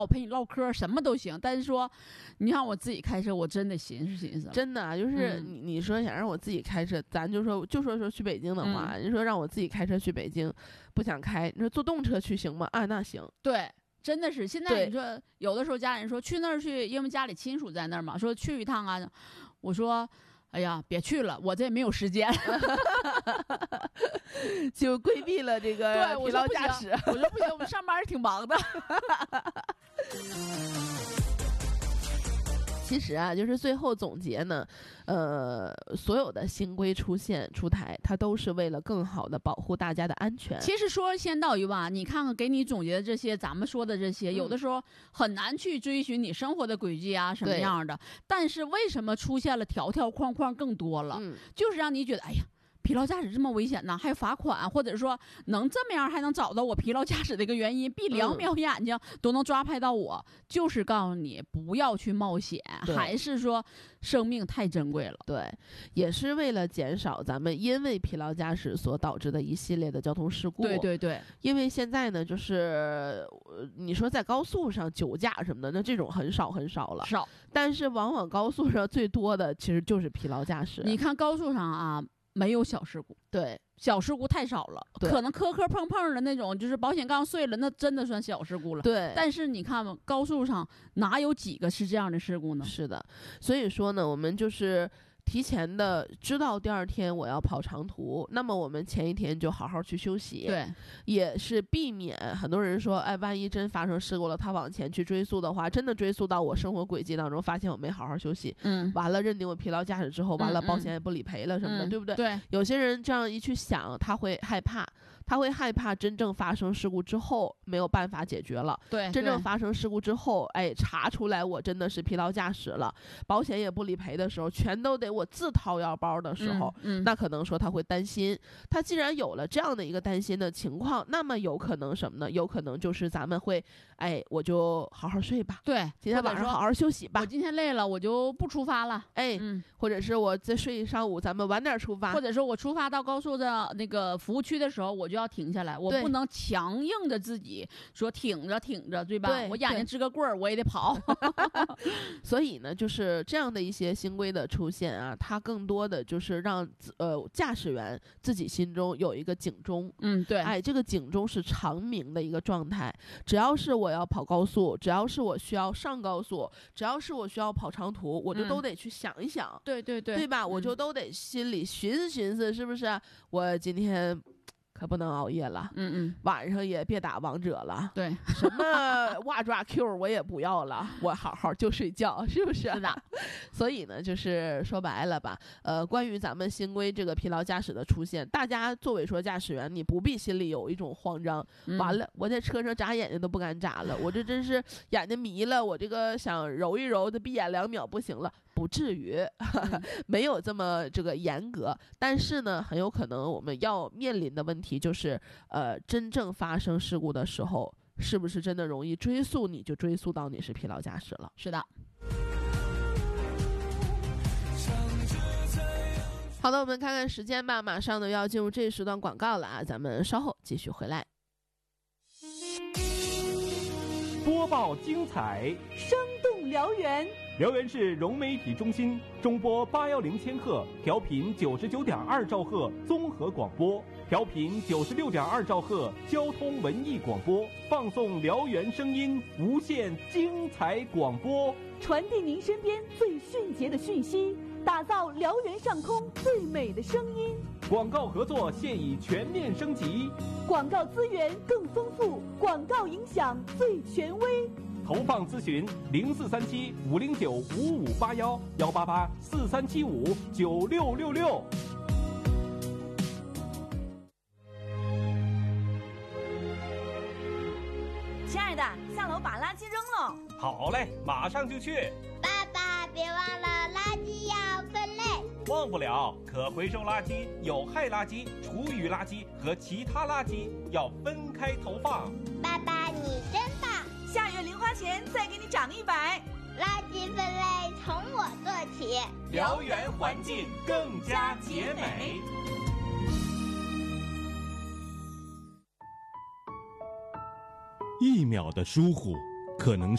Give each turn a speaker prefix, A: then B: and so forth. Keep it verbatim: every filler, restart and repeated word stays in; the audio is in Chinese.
A: 我陪你唠嗑什么都行，但是说你让我自己开车我真得寻思寻思。
B: 真的就是你、嗯、你说想让我自己开车，咱就说就说说去北京的话、嗯、你说让我自己开车去北京不想开，你说坐动车去行吗？啊那行。
A: 对，真的是现在你说有的时候家人说去那儿去，因为家里亲属在那儿嘛，说去一趟啊，我说哎呀别去了，我这也没有时间
B: 就规避了这个疲劳驾驶。
A: 我说不行，我们上班挺忙的
B: 其实啊，就是最后总结呢，呃，所有的新规出现出台，它都是为了更好的保护大家的安全。
A: 其实说先到一吧，你看看给你总结的这些，咱们说的这些，嗯、有的时候很难去追寻你生活的轨迹啊，什么样的。但是为什么出现了条条框框更多了？嗯、就是让你觉得，哎呀。疲劳驾驶这么危险呢，还罚款，或者说能这么样还能找到我疲劳驾驶的一个原因，闭两秒眼睛都能抓拍到我，嗯、就是告诉你不要去冒险，还是说生命太珍贵了。
B: 对，也是为了减少咱们因为疲劳驾驶所导致的一系列的交通事故。
A: 对对对，
B: 因为现在呢，就是你说在高速上酒驾什么的，那这种很少很少了，
A: 少。
B: 但是往往高速上最多的其实就是疲劳驾驶。
A: 你看高速上啊。没有小事故，
B: 对，
A: 小事故太少了，可能磕磕碰碰的那种，就是保险杠碎了，那真的算小事故了。
B: 对，
A: 但是你看高速上哪有几个是这样的事故呢？
B: 是的，所以说呢，我们就是提前的知道第二天我要跑长途，那么我们前一天就好好去休息。
A: 对，
B: 也是避免很多人说，哎，万一真发生事故了，他往前去追溯的话，真的追溯到我生活轨迹当中，发现我没好好休息，
A: 嗯，
B: 完了认定我疲劳驾驶之后，完了保险也不理赔了什么的，
A: 嗯、
B: 对不对？
A: 对，
B: 有些人这样一去想，他会害怕。他会害怕真正发生事故之后没有办法解决了。
A: 对，
B: 真正发生事故之后，哎，查出来我真的是疲劳驾驶了，保险也不理赔的时候，全都得我自掏腰包的时候，
A: 嗯嗯、
B: 那可能说他会担心。他既然有了这样的一个担心的情况，那么有可能什么呢？有可能就是咱们会，哎，我就好好睡吧。
A: 对，
B: 今天晚上好好休息吧。
A: 我今天累了，我就不出发了。
B: 哎，
A: 嗯、
B: 或者是我再睡一上午，咱们晚点出发。
A: 或者说我出发到高速的那个服务区的时候，我就要停下来，我不能强硬着自己说挺着挺着，对吧？
B: 对，
A: 我眼睛支个棍儿，我也得跑。
B: 所以呢，就是这样的一些新规的出现啊，它更多的就是让呃驾驶员自己心中有一个警钟。
A: 嗯，对，
B: 哎，这个警钟是长鸣的一个状态。只要是我要跑高速，只要是我需要上高速，只要是我需要跑长途，我就都得去想一想。
A: 嗯、对对对，
B: 对吧？
A: 嗯、
B: 我就都得心里寻思寻思，是不是？我今天可不能熬夜了，
A: 嗯嗯，
B: 晚上也别打王者了，
A: 对，
B: 什么哇抓 Q 我也不要了，我好好就睡觉，是不是？
A: 是的。
B: 所以呢，就是说白了吧，呃，关于咱们新规这个疲劳驾驶的出现，大家作为说驾驶员，你不必心里有一种慌张。
A: 嗯、
B: 完了，我在车上眨眼睛都不敢眨了，我这真是眼睛迷了，我这个想揉一揉的闭眼两秒不行了。不至于、嗯、没有这么这个严格，但是呢很有可能我们要面临的问题就是呃，真正发生事故的时候，是不是真的容易追溯，你就追溯到你是疲劳驾驶了。
A: 是的。
B: 好的，我们看看时间吧，马上呢要进入这一时段广告了啊，咱们稍后继续回来。
C: 播报精彩，
D: 生动燎原。
C: 辽源市融媒体中心中波八幺零千赫，调频九十九点二兆赫综合广播，调频九十六点二兆赫交通文艺广播，放送辽源声音，无限精彩广播，
D: 传递您身边最迅捷的讯息，打造辽源上空最美的声音。
C: 广告合作现已全面升级，
D: 广告资源更丰富，广告影响最权威。
C: 投放咨询零四三七五零九五五八幺幺八八四三七五九六六六。
D: 亲爱的，下楼把垃圾扔了。
C: 好嘞，马上就去。
E: 爸爸，别忘了垃圾要分类。
C: 忘不了，可回收垃圾、有害垃圾、厨余垃圾和其他垃圾要分开投放。
E: 爸爸，你真棒！
D: 下月零花钱再给你涨一百。
E: 垃圾分类从我做起，
C: 辽源环境更加洁美。
F: 一秒的疏忽，可能